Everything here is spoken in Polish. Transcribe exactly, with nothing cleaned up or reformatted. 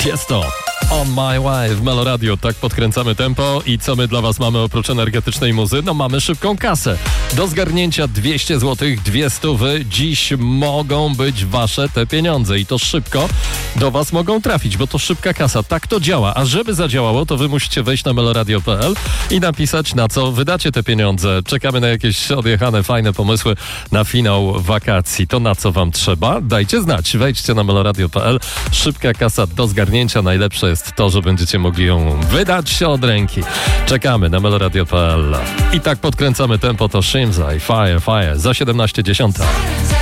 Tiesto. On My Way w Melo Radio. Tak podkręcamy tempo. I co my dla was mamy oprócz energetycznej muzy? No mamy szybką kasę. Do zgarnięcia dwieście złotych, dwie stówy. Dziś mogą być wasze te pieniądze. I to szybko do was mogą trafić, bo to szybka kasa. Tak to działa. A żeby zadziałało, to wy musicie wejść na meloradio kropka p l i napisać, na co wydacie te pieniądze. Czekamy na jakieś odjechane, fajne pomysły na finał wakacji. To na co wam trzeba? Dajcie znać. Wejdźcie na meloradio kropka p l. Szybka kasa do zgarnięcia. Najlepsze jest to, że będziecie mogli ją wydać od ręki. Czekamy na meloradio kropka p l. I tak podkręcamy tempo. To Shimza i Fire Fire za siedemnaście dziesiąt.